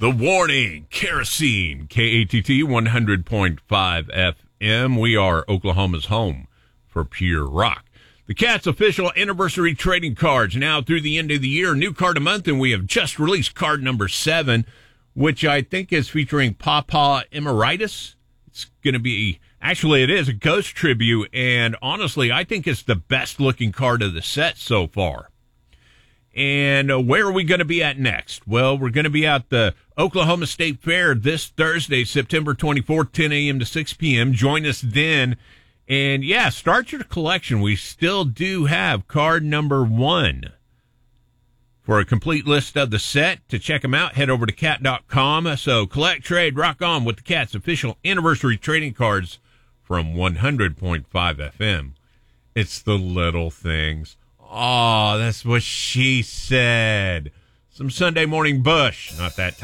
The Warning, Kerosene, KATT 100.5 FM. We are Oklahoma's home for pure rock. The Cats official anniversary trading cards now through the end of the year. New card a month, and we have just released card number 7, which I think is featuring Papa Emeritus. It's going to be, actually it is a Ghost tribute, and honestly, I think it's the best looking card of the set so far. And where are we going to be at next? Well, we're going to be at the Oklahoma State Fair this Thursday, September 24th, 10 a.m. to 6 p.m. Join us then. And, yeah, start your collection. We still do have card number 1. For a complete list of the set, to check them out, head over to cat.com. So collect, trade, rock on with the Cats official anniversary trading cards from 100.5 FM. It's the little things. Oh, that's what she said. Some Sunday morning Bush. Not that